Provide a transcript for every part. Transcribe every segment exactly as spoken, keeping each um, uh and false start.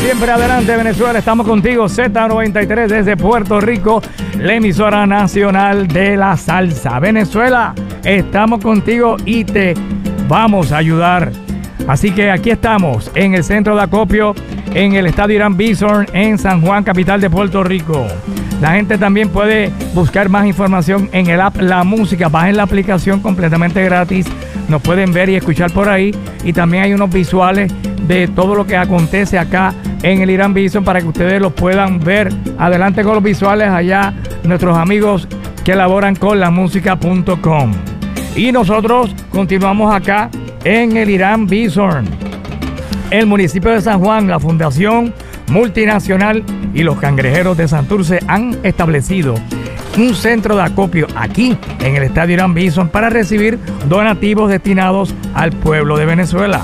Siempre adelante, Venezuela, estamos contigo, Z noventa y tres desde Puerto Rico, la emisora nacional de la salsa. Venezuela, estamos contigo y te vamos a ayudar. Así que aquí estamos, en el centro de acopio, en el estadio Irán Bithorn, en San Juan, capital de Puerto Rico. La gente también puede buscar más información en el app La Música. Bajen la aplicación completamente gratis. Nos pueden ver y escuchar por ahí. Y también hay unos visuales de todo lo que acontece acá en el Irán Bithorn para que ustedes los puedan ver. Adelante con los visuales allá, nuestros amigos que elaboran con la música punto com. Y nosotros continuamos acá en el Irán Bithorn. El municipio de San Juan, la Fundación Multinacional y los Cangrejeros de Santurce han establecido un centro de acopio aquí en el estadio Irán Bithorn para recibir donativos destinados al pueblo de Venezuela.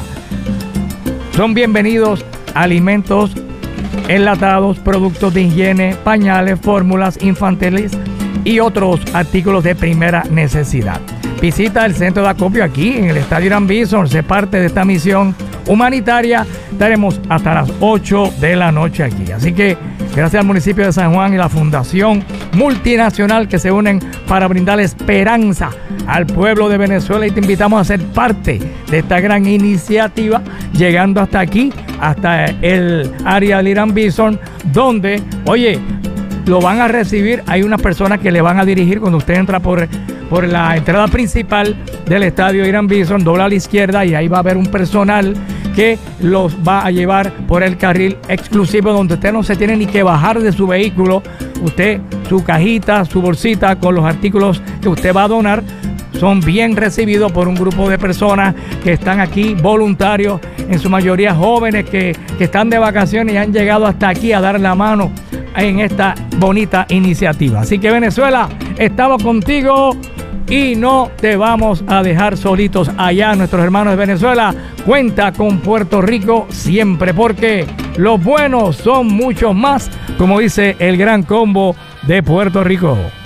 Son bienvenidos alimentos enlatados, productos de higiene, pañales, fórmulas infantiles y otros artículos de primera necesidad. Visita el centro de acopio aquí en el estadio Irán Bithorn, sé parte de esta misión humanitaria. Estaremos hasta las ocho de la noche aquí. Así que gracias al municipio de San Juan y la Fundación Multinacional que se unen para brindar esperanza al pueblo de Venezuela, y te invitamos a ser parte de esta gran iniciativa, llegando hasta aquí, hasta el área del Irán Bithorn, donde, oye, lo van a recibir. Hay unas personas que le van a dirigir cuando usted entra por, por la entrada principal del estadio Irán Bithorn, dobla a la izquierda y ahí va a haber un personal que los va a llevar por el carril exclusivo, donde usted no se tiene ni que bajar de su vehículo. Usted, su cajita, su bolsita con los artículos que usted va a donar son bien recibidos por un grupo de personas que están aquí, voluntarios, en su mayoría jóvenes que, que están de vacaciones y han llegado hasta aquí a dar la mano en esta bonita iniciativa. Así que, Venezuela, estamos contigo y no te vamos a dejar solitos allá, nuestros hermanos de Venezuela. Cuenta con Puerto Rico siempre, porque los buenos son muchos más, como dice el Gran Combo de Puerto Rico.